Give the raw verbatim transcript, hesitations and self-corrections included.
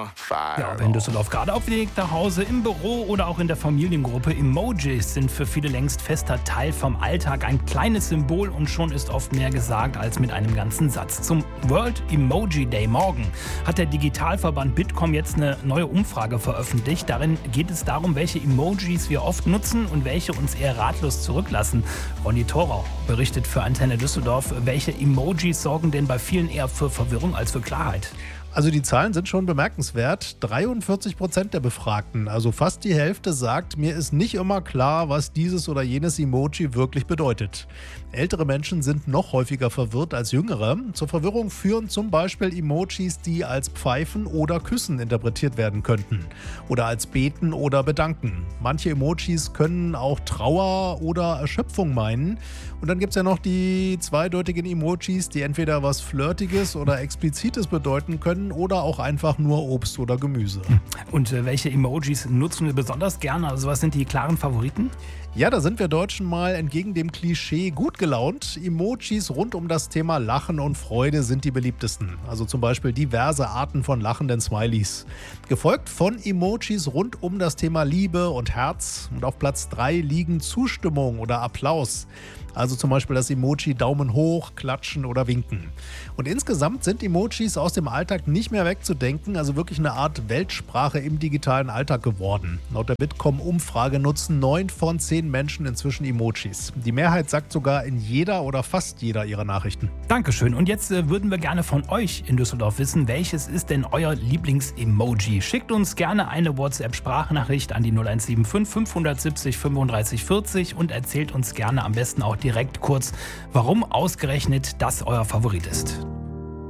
Ja, ob in Düsseldorf gerade auf dem Weg nach Hause, im Büro oder auch in der Familiengruppe. Emojis sind für viele längst fester Teil vom Alltag. Ein kleines Symbol und schon ist oft mehr gesagt als mit einem ganzen Satz. Zum World Emoji Day morgen hat der Digitalverband Bitkom jetzt eine neue Umfrage veröffentlicht. Darin geht es darum, welche Emojis wir oft nutzen und welche uns eher ratlos zurücklassen. Ronny Thorau berichtet für Antenne Düsseldorf. Welche Emojis sorgen denn bei vielen eher für Verwirrung als für Klarheit? Also die Zahlen sind schon bemerkenswert. dreiundvierzig Prozent der Befragten, also fast die Hälfte, sagt, mir ist nicht immer klar, was dieses oder jenes Emoji wirklich bedeutet. Ältere Menschen sind noch häufiger verwirrt als jüngere. Zur Verwirrung führen zum Beispiel Emojis, die als Pfeifen oder Küssen interpretiert werden könnten. Oder als Beten oder Bedanken. Manche Emojis können auch Trauer oder Erschöpfung meinen. Und dann gibt es ja noch die zweideutigen Emojis, die entweder was Flirtiges oder Explizites bedeuten können oder auch einfach nur Obst oder Gemüse. Und äh, welche Emojis nutzen wir besonders gerne? Also was sind die klaren Favoriten? Ja, da sind wir Deutschen mal entgegen dem Klischee gut gelaunt. Emojis rund um das Thema Lachen und Freude sind die beliebtesten. Also zum Beispiel diverse Arten von lachenden Smileys. Gefolgt von Emojis rund um das Thema Liebe und Herz. Und auf Platz drei liegen Zustimmung oder Applaus. Also zum Beispiel das Emoji Daumen hoch, Klatschen oder Winken. Und insgesamt sind Emojis aus dem Alltag nicht mehr wegzudenken, also wirklich eine Art Weltsprache im digitalen Alltag geworden. Laut der Bitkom-Umfrage nutzen neun von zehn Menschen inzwischen Emojis. Die Mehrheit sagt sogar in jeder oder fast jeder ihrer Nachrichten. Dankeschön. Und jetzt äh, würden wir gerne von euch in Düsseldorf wissen, welches ist denn euer Lieblings-Emoji? Schickt uns gerne eine WhatsApp-Sprachnachricht an die null eins sieben fünf fünf sieben null fünfunddreißig vierzig und erzählt uns gerne am besten auch direkt kurz, warum ausgerechnet das euer Favorit ist.